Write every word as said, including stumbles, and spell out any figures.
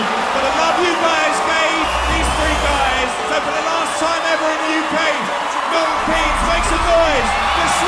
for the love you guys gave these three guys. So for the last time ever in the U K, Milton Keynes, make some noise.